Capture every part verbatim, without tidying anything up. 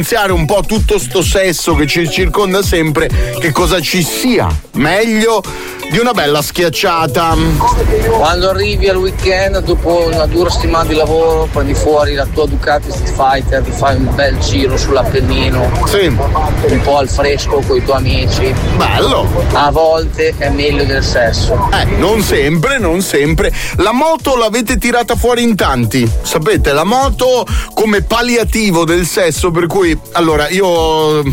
un po' tutto sto sesso che ci circonda sempre, che cosa ci sia meglio di una bella schiacciata. Quando arrivi al weekend dopo una dura settimana di lavoro, prendi fuori la tua Ducati Street Fighter, ti fai un bel giro sull'Appennino, sì, un po' al fresco con i tuoi amici. Bello. A volte è meglio del sesso. Eh, non sempre, non sempre. La moto l'avete tirata fuori in tanti, sapete, la moto come palliativo del sesso, per cui allora io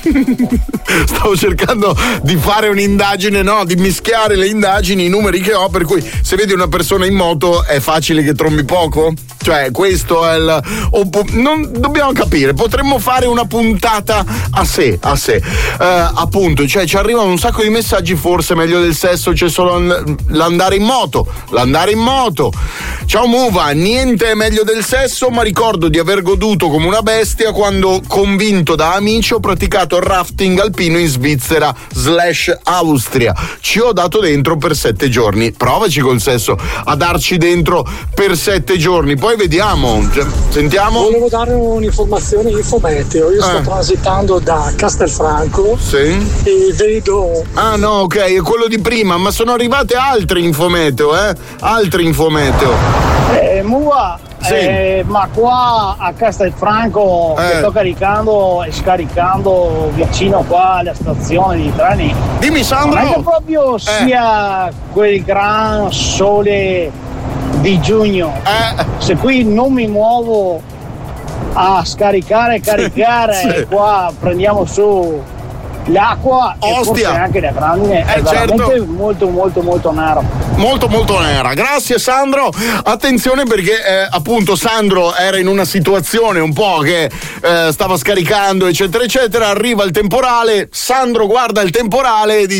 stavo cercando di fare un'indagine, no, di mischiare le indagini, i numeri che ho, per cui se vedi una persona in moto è facile che trombi poco? Cioè, questo è il... non dobbiamo capire, potremmo fare una puntata a sé, a sé. Uh, appunto, cioè ci arrivano un sacco di messaggi, forse meglio del sesso c'è solo l'andare in moto, l'andare in moto. Ciao Muva, niente è meglio del sesso, ma ricordo di aver goduto come una bestia quando, convinto da amici, ho praticato il rafting alpino in Svizzera slash Austria. Ci ho dato dentro per sette giorni. Provaci col sesso a darci dentro per sette giorni, poi vediamo. Sentiamo. Volevo dare un'informazione infometeo. Io sto eh. transitando da Castelfranco, sì, e vedo. Ah no, ok, è quello di prima, ma sono arrivate altre infometeo, eh? Altre infometeo. Eh, Mua, sì. eh, ma qua a Castelfranco eh. che sto caricando e scaricando vicino qua alla stazione di treni. Dimmi Sandro. Non è che proprio eh. sia quel gran sole di giugno. Eh. Se qui non mi muovo a scaricare e caricare, sì. e qua prendiamo su l'acqua e forse anche la grandine, eh, è veramente certo. molto molto molto nera, molto molto nera. Grazie Sandro, attenzione perché eh, appunto Sandro era in una situazione un po' che eh, stava scaricando eccetera eccetera, arriva il temporale, Sandro guarda il temporale e dice